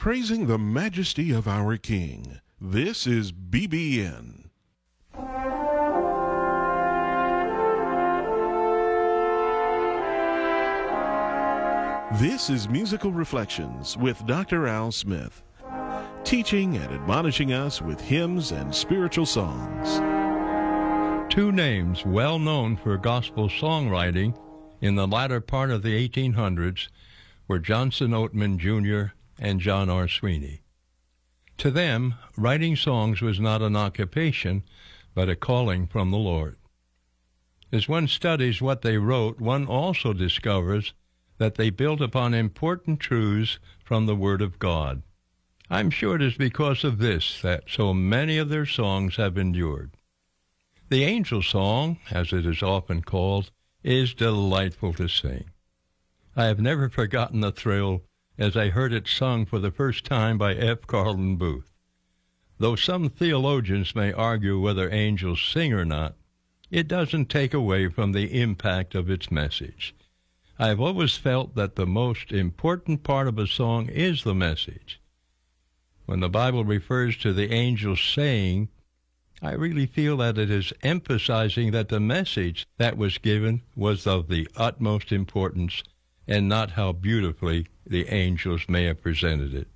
praising the majesty of our King. This is BBN. This is Musical Reflections with Dr. Al Smith, teaching and admonishing us with hymns and spiritual songs. Two names well known for gospel songwriting in the latter part of the 1800s were Johnson Oatman Jr. and John R. Sweeney. To them, writing songs was not an occupation, but a calling from the Lord. As one studies what they wrote, one also discovers that they built upon important truths from the Word of God. I'm sure it is because of this that so many of their songs have endured. The angel song, as it is often called, is delightful to sing. I have never forgotten the thrill as I heard it sung for the first time by F. Carlton Booth. Though some theologians may argue whether angels sing or not, it doesn't take away from the impact of its message. I have always felt that the most important part of a song is the message. When the Bible refers to the angels saying, I really feel that it is emphasizing that the message that was given was of the utmost importance and not how beautifully the angels may have presented it.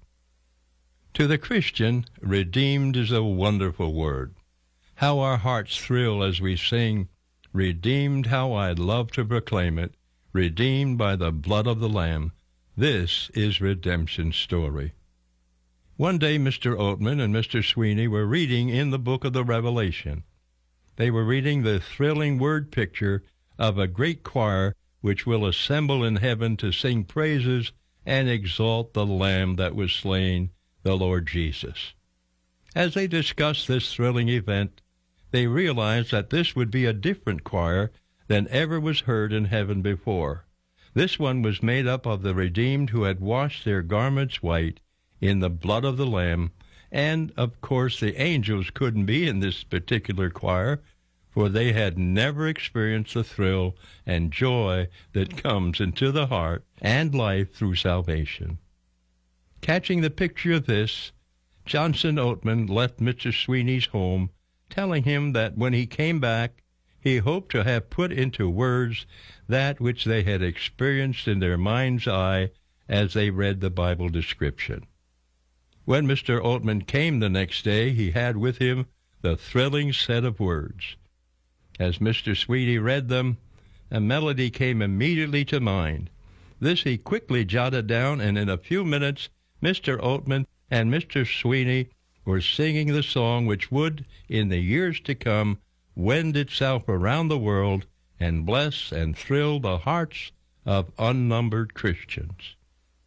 To the Christian, redeemed is a wonderful word. How our hearts thrill as we sing, redeemed, how I'd love to proclaim it, redeemed by the blood of the Lamb. This is redemption's story. One day Mr. Oatman and Mr. Sweeney were reading in the book of the Revelation. They were reading the thrilling word picture of a great choir which will assemble in heaven to sing praises and exalt the Lamb that was slain, the Lord Jesus. As they discussed this thrilling event, they realized that this would be a different choir than ever was heard in heaven before. This one was made up of the redeemed who had washed their garments white in the blood of the Lamb, and, of course, the angels couldn't be in this particular choir, for they had never experienced the thrill and joy that comes into the heart and life through salvation. Catching the picture of this, Johnson Oatman left Mr. Sweeney's home, telling him that when he came back, he hoped to have put into words that which they had experienced in their mind's eye as they read the Bible description. When Mr. Oatman came the next day, he had with him the thrilling set of words. As Mr. Sweeney read them, a melody came immediately to mind. This he quickly jotted down, and in a few minutes Mr. Oatman and Mr. Sweeney were singing the song which would, in the years to come, wend itself around the world and bless and thrill the hearts of unnumbered Christians.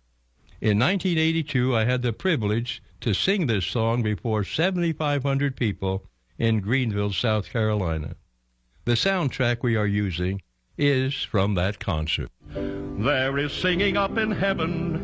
In 1982, I had the privilege to sing this song before 7,500 people in Greenville, South Carolina. The soundtrack we are using is from that concert. There is singing up in heaven